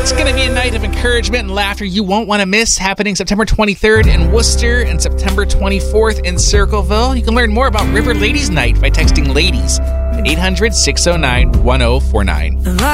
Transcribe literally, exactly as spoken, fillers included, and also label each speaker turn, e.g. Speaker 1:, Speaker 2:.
Speaker 1: It's going to be a night of encouragement and laughter you won't want to miss, happening September twenty-third in Worcester and September twenty-fourth in Circleville. You can learn more about River Ladies Night by texting LADIES at eight hundred, six oh nine, one oh four nine.